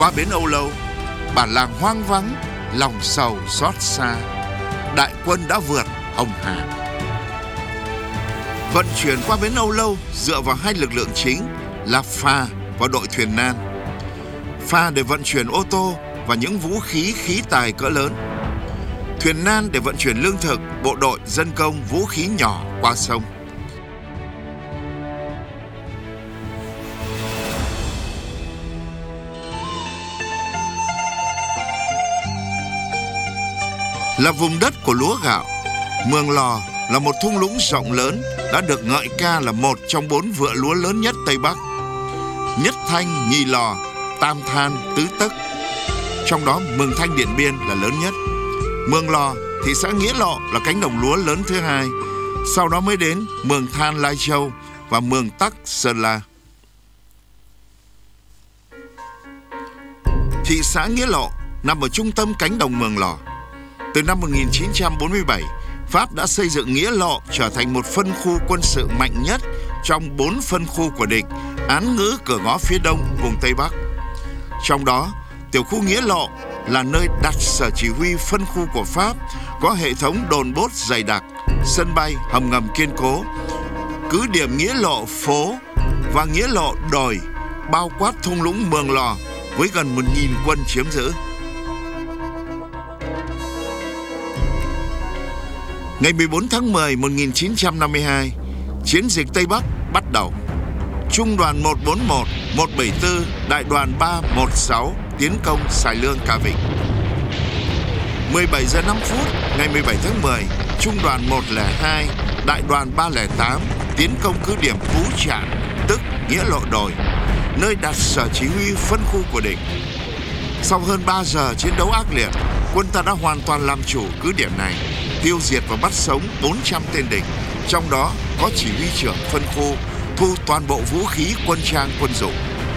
Qua bến Âu Lâu, bản làng hoang vắng, lòng sầu xót xa. Đại quân đã vượt Hồng Hà. Vận chuyển qua bến Âu Lâu dựa vào hai lực lượng chính là phà và đội thuyền nan. Phà để vận chuyển ô tô và những vũ khí khí tài cỡ lớn. Thuyền nan để vận chuyển lương thực, bộ đội, dân công, vũ khí nhỏ qua sông. Là vùng đất của lúa gạo, Mường Lò là một thung lũng rộng lớn đã được ngợi ca là một trong 4 vựa lúa lớn nhất Tây Bắc. Nhất Thanh, Nhì Lò, Tam Than, Tứ Tất. Trong đó Mường Thanh Điện Biên là lớn nhất. Mường Lò, thị xã Nghĩa Lộ là cánh đồng lúa lớn thứ hai. Sau đó mới đến Mường Than Lai Châu và Mường Tắc Sơn La. Thị xã Nghĩa Lộ nằm ở trung tâm cánh đồng Mường Lò. Từ năm 1947, Pháp đã xây dựng Nghĩa Lộ trở thành một phân khu quân sự mạnh nhất trong 4 phân khu của địch, án ngữ cửa ngõ phía đông vùng Tây Bắc. Trong đó, tiểu khu Nghĩa Lộ là nơi đặt sở chỉ huy phân khu của Pháp, có hệ thống đồn bốt dày đặc, sân bay, hầm ngầm kiên cố, cứ điểm Nghĩa Lộ phố và Nghĩa Lộ đồi, bao quát thung lũng Mường Lò với gần 1.000 quân chiếm giữ. Ngày 14 tháng 10, 1952, chiến dịch Tây Bắc bắt đầu. Trung đoàn 141, 174, đại đoàn 316 tiến công Xài Lương, Ca Vĩnh. 17 giờ 5 phút ngày 17 tháng 10, Trung đoàn 102, đại đoàn 308 tiến công cứ điểm Phú Trạng, tức Nghĩa Lộ đồi, nơi đặt sở chỉ huy phân khu của địch. Sau hơn 3 giờ chiến đấu ác liệt, quân ta đã hoàn toàn làm chủ cứ điểm này, tiêu diệt và bắt sống 400 tên địch, trong đó có chỉ huy trưởng phân khu, thu toàn bộ vũ khí quân trang quân dụng.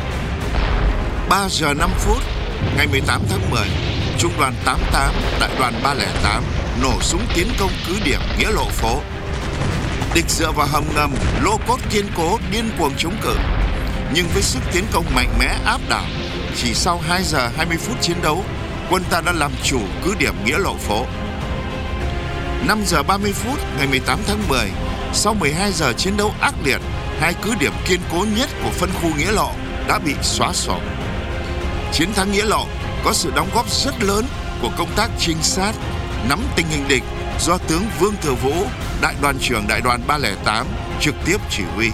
3 giờ 5 phút ngày 18 tháng 10, Trung đoàn 88, đại đoàn 308 nổ súng tiến công cứ điểm Nghĩa Lộ phố. Địch dựa vào hầm ngầm, lô cốt kiên cố điên cuồng chống cự, nhưng với sức tiến công mạnh mẽ áp đảo, chỉ sau 2 giờ 20 phút chiến đấu, quân ta đã làm chủ cứ điểm Nghĩa Lộ phố. 5 giờ 30 phút ngày 18 tháng 10, sau 12 giờ chiến đấu ác liệt, hai cứ điểm kiên cố nhất của phân khu Nghĩa Lộ đã bị xóa sổ. Chiến thắng Nghĩa Lộ có sự đóng góp rất lớn của công tác trinh sát, nắm tình hình địch do tướng Vương Thừa Vũ, đại đoàn trưởng đại đoàn 308 trực tiếp chỉ huy.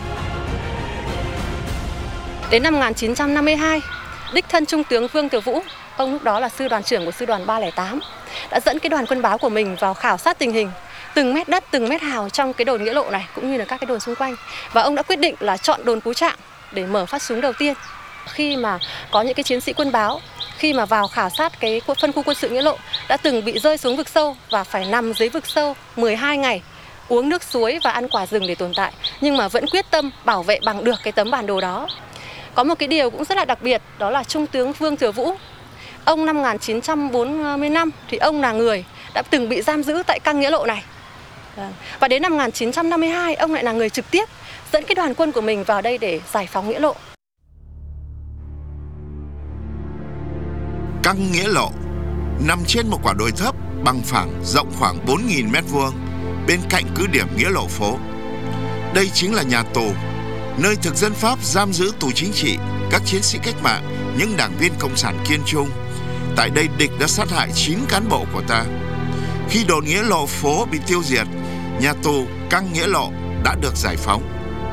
Đến năm 1952, đích thân Trung tướng Vương Thừa Vũ, ông lúc đó là sư đoàn trưởng của sư đoàn 308, đã dẫn cái đoàn quân báo của mình vào khảo sát tình hình từng mét đất, từng mét hào trong cái đồn Nghĩa Lộ này cũng như là các cái đồn xung quanh. Và ông đã quyết định là chọn đồn Phú Trạng để mở phát súng đầu tiên. Khi mà có những cái chiến sĩ quân báo, khi mà vào khảo sát cái phân khu quân sự Nghĩa Lộ, đã từng bị rơi xuống vực sâu và phải nằm dưới vực sâu 12 ngày, uống nước suối và ăn quả rừng để tồn tại, nhưng mà vẫn quyết tâm bảo vệ bằng được cái tấm bản đồ đó. Có một cái điều cũng rất là đặc biệt, đó là Trung tướng Vương Thừa Vũ. Ông năm 1945 thì ông là người đã từng bị giam giữ tại căng Nghĩa Lộ này. Và đến năm 1952, ông lại là người trực tiếp dẫn cái đoàn quân của mình vào đây để giải phóng Nghĩa Lộ. Căng Nghĩa Lộ nằm trên một quả đồi thấp bằng phẳng rộng khoảng 4.000 m², bên cạnh cứ điểm Nghĩa Lộ phố. Đây chính là nhà tù, nơi thực dân Pháp giam giữ tù chính trị, các chiến sĩ cách mạng, những đảng viên cộng sản kiên trung. Tại đây địch đã sát hại 9 cán bộ của ta. Khi đồn Nghĩa Lộ phố bị tiêu diệt, nhà tù căng Nghĩa Lộ đã được giải phóng.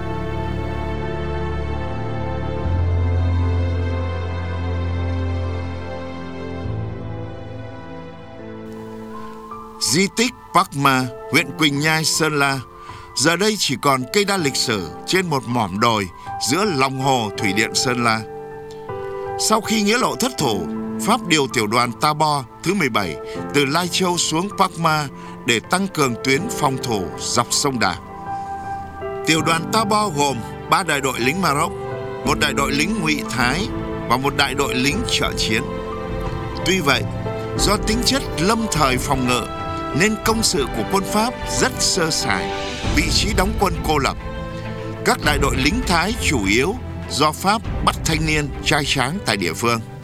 Di tích Park Ma, huyện Quỳnh Nhai, Sơn La, giờ đây chỉ còn cây đa lịch sử trên một mỏm đồi giữa lòng hồ thủy điện Sơn La. Sau khi Nghĩa Lộ thất thủ, Pháp điều tiểu đoàn Tabor thứ 17 từ Lai Châu xuống Park Ma để tăng cường tuyến phòng thủ dọc sông Đà. Tiểu đoàn Tabor gồm 3 đại đội lính Maroc, 1 đại đội lính Ngụy Thái và 1 đại đội lính trợ chiến. Tuy vậy, do tính chất lâm thời phòng ngự nên công sự của quân Pháp rất sơ sài, vị trí đóng quân cô lập. Các đại đội lính Thái chủ yếu do Pháp bắt thanh niên trai tráng tại địa phương.